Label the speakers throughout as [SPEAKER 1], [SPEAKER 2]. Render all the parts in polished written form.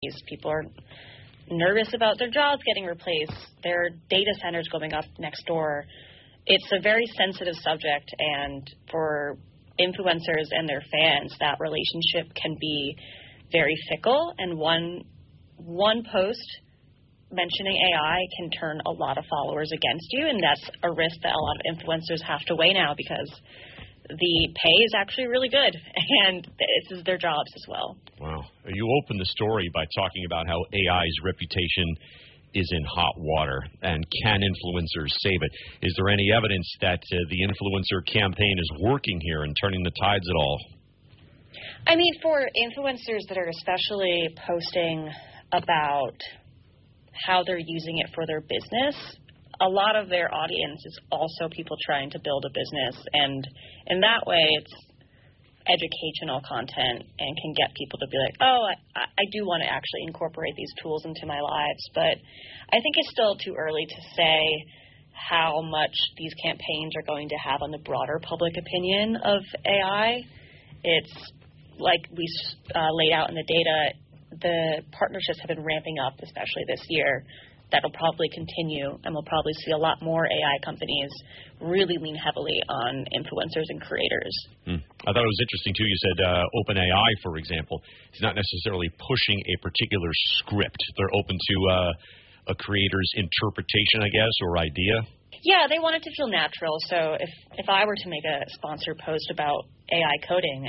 [SPEAKER 1] because people are nervous about their jobs getting replaced, their data centers going up next door. It's a very sensitive subject, and for influencers and their fans, that relationship can be very fickle, and one post mentioning AI can turn a lot of followers against you, and that's a risk that a lot of influencers have to weigh now because the pay is actually really good, and this is their jobs as well.
[SPEAKER 2] Wow. You opened the story by talking about how AI's reputation is in hot water, and can influencers save it? Is there any evidence that the influencer campaign is working here and turning the tides at all?
[SPEAKER 1] I mean, for influencers that are especially posting about how they're using it for their business, a lot of their audience is also people trying to build a business, and in that way it's educational content and can get people to be like, oh, I do want to actually incorporate these tools into my lives. But I think it's still too early to say how much these campaigns are going to have on the broader public opinion of AI. It's like we laid out in the data, the partnerships have been ramping up, especially this year. That'll probably continue, and we'll probably see a lot more AI companies really lean heavily on influencers and creators.
[SPEAKER 2] I thought it was interesting, too. You said OpenAI, for example, is not necessarily pushing a particular script. They're open to a creator's interpretation, I guess, or idea.
[SPEAKER 1] Yeah, they want it to feel natural. So if I were to make a sponsored post about AI coding,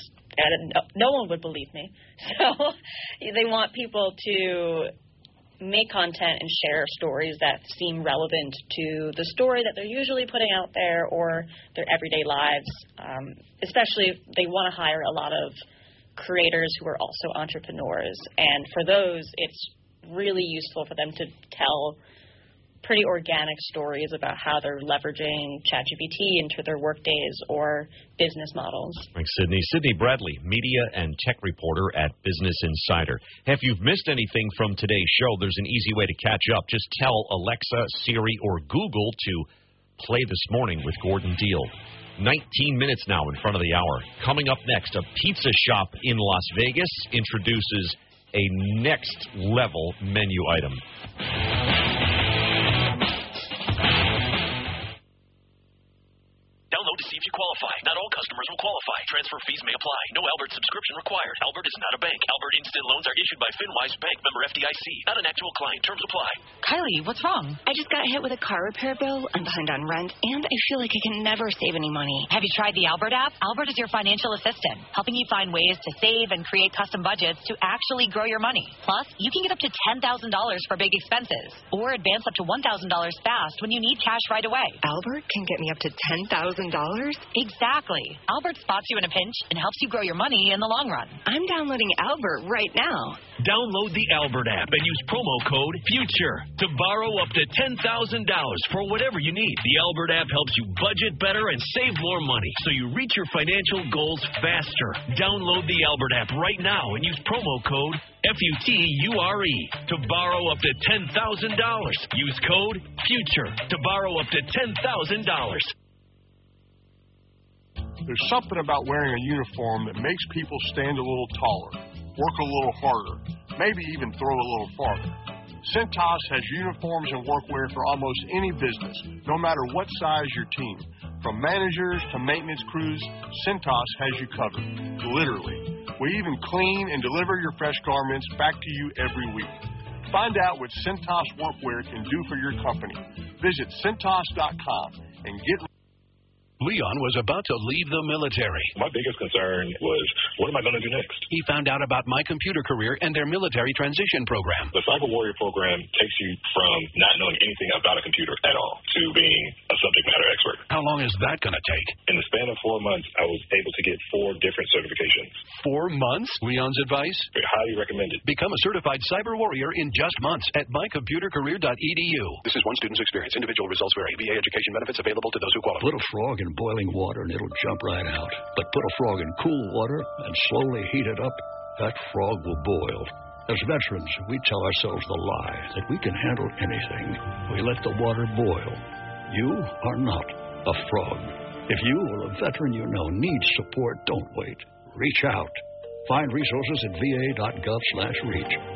[SPEAKER 1] no one would believe me. So they want people to make content and share stories that seem relevant to the story that they're usually putting out there or their everyday lives. Especially if they want to hire a lot of creators who are also entrepreneurs. And for those, it's really useful for them to tell pretty organic stories about how they're leveraging ChatGPT into their workdays or business models.
[SPEAKER 2] Thanks, Sydney. Sydney Bradley, media and tech reporter at Business Insider. If you've missed anything from today's show, there's an easy way to catch up. Just tell Alexa, Siri, or Google to play This Morning with Gordon Deal. 19 minutes now in front of the hour. Coming up next, a pizza shop in Las Vegas introduces a next-level menu item.
[SPEAKER 3] Download to see if you qualify. Not all customers will qualify. Transfer fees may apply. No Albert subscription required. Albert is not a bank. Albert Instant Loans are issued by FinWise Bank, member FDIC. Not an actual client. Terms apply.
[SPEAKER 4] Kylie, what's wrong? I just got hit with a car repair bill. I'm behind on rent, and I feel like I can never save any money.
[SPEAKER 5] Have you tried the Albert app? Albert is your financial assistant, helping you find ways to save and create custom budgets to actually grow your money. Plus, you can get up to $10,000 for big expenses, or advance up to $1,000 fast when you need cash right away.
[SPEAKER 4] Albert can get me up to $10,000?
[SPEAKER 5] Exactly. Albert spots you in a pinch and helps you grow your money in the long run.
[SPEAKER 4] I'm downloading Albert right now.
[SPEAKER 3] Download the Albert app and use promo code FUTURE to borrow up to $10,000 for whatever you need. The Albert app helps you budget better and save more money so you reach your financial goals faster. Download the Albert app right now and use promo code FUTURE to borrow up to $10,000. Use code FUTURE to borrow up to $10,000.
[SPEAKER 6] There's something about wearing a uniform that makes people stand a little taller, work a little harder, maybe even throw a little farther. Cintas has uniforms and workwear for almost any business, no matter what size your team. From managers to maintenance crews, Cintas has you covered, literally. We even clean and deliver your fresh garments back to you every week. Find out what Cintas workwear can do for your company. Visit Cintas.com and get
[SPEAKER 7] Leon was about to leave the military.
[SPEAKER 8] My biggest concern was, what am I going to do next?
[SPEAKER 7] He found out about My Computer Career and their military transition program.
[SPEAKER 8] The Cyber Warrior program takes you from not knowing anything about a computer at all to being a subject matter expert.
[SPEAKER 7] How long is that going to take?
[SPEAKER 8] In the span of 4 months, I was able to get 4 different certifications.
[SPEAKER 7] 4 months? Leon's advice?
[SPEAKER 8] Highly recommended.
[SPEAKER 7] Become a certified cyber warrior in just months at mycomputercareer.edu. This is one student's experience. Individual results vary. VA education benefits available to those who qualify.
[SPEAKER 9] Put a frog in boiling water and it'll jump right out. But put a frog in cool water and slowly heat it up, that frog will boil. As veterans, we tell ourselves the lie that we can handle anything. We let the water boil. You are not a frog. If you or a veteran you know needs support, don't wait. Reach out. Find resources at va.gov/reach.